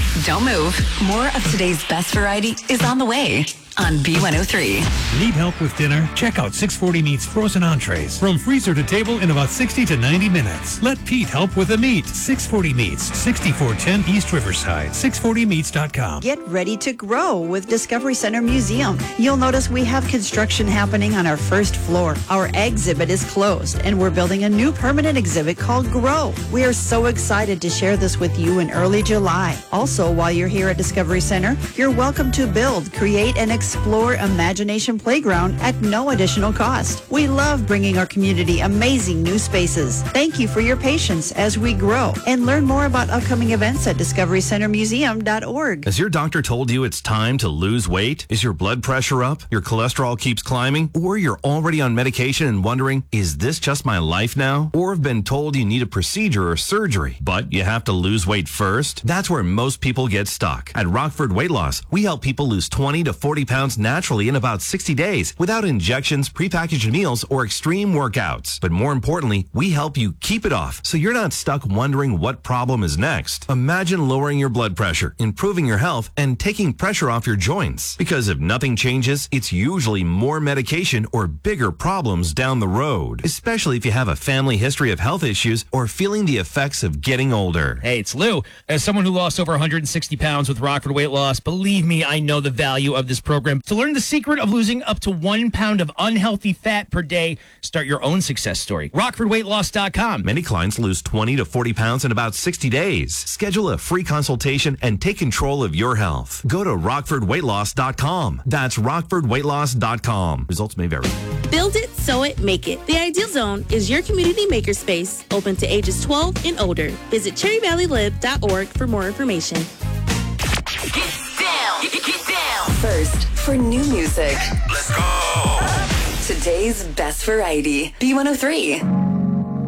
Don't move. More of today's best variety is on the way on B103. Need help with dinner? Check out 640 Meats frozen entrees. From freezer to table in about 60 to 90 minutes. Let Pete help with the meat. 640 Meats, 6410 East Riverside. 640meats.com. Get ready to grow with Discovery Center Museum. You'll notice we have construction happening on our first floor. Our exhibit is closed, and we're building a new permanent exhibit called Grow. We are so excited to share this with you in early July. Also, while you're here at Discovery Center, you're welcome to build, create, and explore Imagination Playground at no additional cost. We love bringing our community amazing new spaces. Thank you for your patience as we grow, and learn more about upcoming events at discoverycentermuseum.org. Has your doctor told you it's time to lose weight? Is your blood pressure up? Your cholesterol keeps climbing? Or you're already on medication and wondering, is this just my life now? Or have been told you need a procedure or surgery, but you have to lose weight first? That's where most people get stuck. At Rockford Weight Loss, we help people lose 20 to 40 pounds naturally in about 60 days without injections, prepackaged meals, or extreme workouts. But more importantly, we help you keep it off so you're not stuck wondering what problem is next. Imagine lowering your blood pressure, improving your health, and taking pressure off your joints. Because if nothing changes, it's usually more medication or bigger problems down the road, especially if you have a family history of health issues or feeling the effects of getting older. Hey, it's Lou. As someone who lost over 160 pounds with Rockford Weight Loss, believe me, I know the value of this program. To learn the secret of losing up to 1 pound of unhealthy fat per day, start your own success story. RockfordWeightLoss.com. Many clients lose 20 to 40 pounds in about 60 days. Schedule a free consultation and take control of your health. Go to RockfordWeightLoss.com. That's RockfordWeightLoss.com. Results may vary. Build it, sew it, make it. The Ideal Zone is your community makerspace, open to ages 12 and older. Visit cherryvalleylib.org for more information. Get down. Get down. First, for new music. Let's go. Today's best variety. B103.